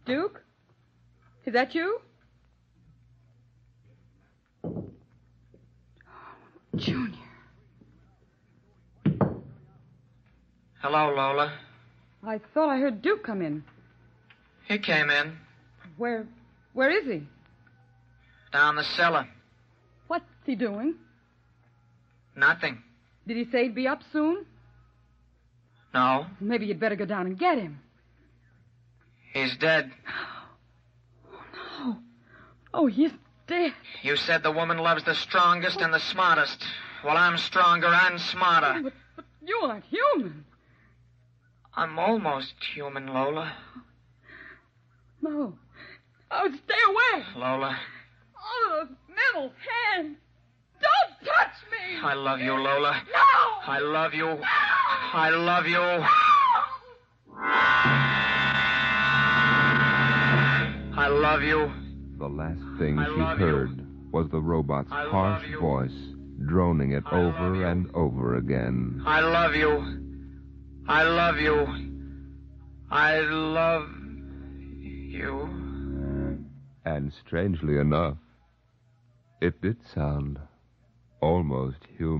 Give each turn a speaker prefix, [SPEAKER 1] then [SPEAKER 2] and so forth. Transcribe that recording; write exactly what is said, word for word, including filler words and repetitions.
[SPEAKER 1] Duke? Is that you? Junior.
[SPEAKER 2] Hello, Lola.
[SPEAKER 1] I thought I heard Duke come in.
[SPEAKER 2] He came in.
[SPEAKER 1] Where... where is he?
[SPEAKER 2] Down the cellar.
[SPEAKER 1] What's he doing?
[SPEAKER 2] Nothing.
[SPEAKER 1] Did he say he'd be up soon?
[SPEAKER 2] No.
[SPEAKER 1] Maybe you'd better go down and get him.
[SPEAKER 2] He's dead.
[SPEAKER 1] Oh, no. Oh, he's dead.
[SPEAKER 2] You said the woman loves the strongest and the smartest. Well, I'm stronger and smarter.
[SPEAKER 1] Oh, but, but you aren't human.
[SPEAKER 2] I'm almost human, Lola.
[SPEAKER 1] No. Oh, stay away.
[SPEAKER 2] Lola.
[SPEAKER 1] Oh, those metal hands. Don't touch me.
[SPEAKER 2] I love you, Lola.
[SPEAKER 1] No.
[SPEAKER 2] I love you.
[SPEAKER 1] No.
[SPEAKER 2] I love you.
[SPEAKER 1] No.
[SPEAKER 2] I love you.
[SPEAKER 3] The last thing
[SPEAKER 2] I
[SPEAKER 3] she
[SPEAKER 2] love
[SPEAKER 3] heard
[SPEAKER 2] you.
[SPEAKER 3] was the robot's
[SPEAKER 2] I love
[SPEAKER 3] harsh
[SPEAKER 2] you.
[SPEAKER 3] voice droning it
[SPEAKER 2] I love
[SPEAKER 3] over
[SPEAKER 2] you.
[SPEAKER 3] and over again.
[SPEAKER 2] I love you. I love you. I love you.
[SPEAKER 3] And strangely enough, it did sound almost human.